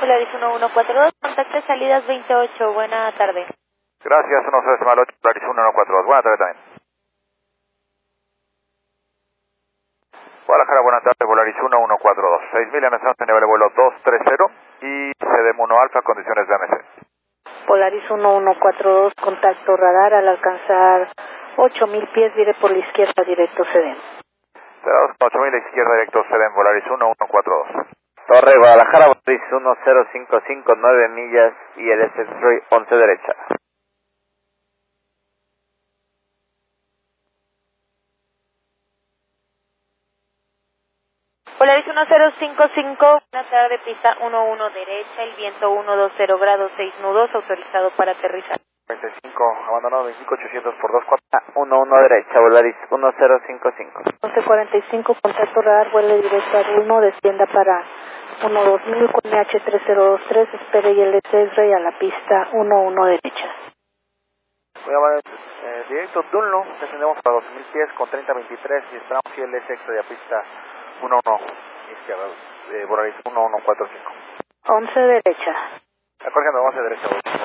Polaris 1142, contacte salidas 28, buena tarde. Gracias, 16 Polaris 1142, buena tarde también. Guadalajara, buenas tardes, Polaris 1142, 6000 MSA, nivel de vuelo 230 y CDM 1 Alfa, condiciones de AMC. Polaris 1142, contacto radar al alcanzar 8000 pies, vire por la izquierda directo CDM. 8000 izquierda directo CDM, Polaris 1142. Torre Guadalajara, Polaris 10559 9 millas y el S3 11 derecha. Polaris 1055, buena tarde, pista 11 derecha, el viento 120 grados 6 nudos, autorizado para aterrizar. 25, abandonado 25800 por 24. 11 derecha, Polaris 1055. 1145, contacto radar, vuelo directo a 1, descienda para 12000 con MH3023, espere y el S3 a la pista 11 derecha. Voy a llamar directo Dunlo, descendemos para 2000 pies con 3023 y esperamos que el S de la pista 11 izquierda, Polaris 1145. 11 derecha. Corriendo, 11 derecha,